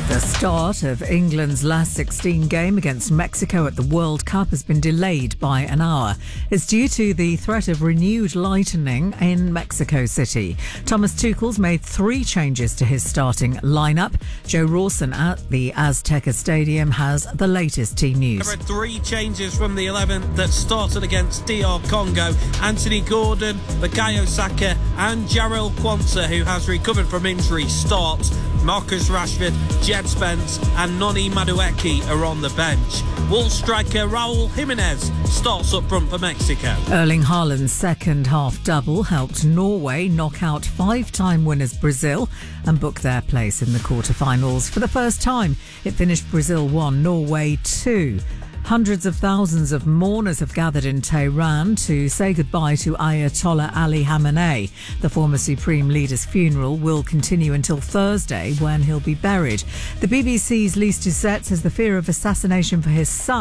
The start of England's last 16 game against Mexico at the World Cup has been delayed by an hour. It's due to the threat of renewed lightning in Mexico City. Thomas Tuchel's made 3 changes to his starting lineup. Joe Rawson at the Azteca Stadium has the latest team news. There are 3 changes from the 11 that started against DR Congo. Anthony Gordon, Bukayo Saka and Jarrell Quansah, who has recovered from injury, starts. Marcus Rashford, Jed Spence and Noni Madueke are on the bench. Wolves striker Raul Jimenez starts up front for Mexico. Erling Haaland's second half double helped Norway knock out 5-time winners Brazil and book their place in the quarter-finals. For the first time, it finished Brazil 1, Norway 2. Hundreds of thousands of mourners have gathered in Tehran to say goodbye to Ayatollah Ali Khamenei. The former supreme leader's funeral will continue until Thursday, when he'll be buried. The BBC's Lise Doucette says the fear of assassination for his son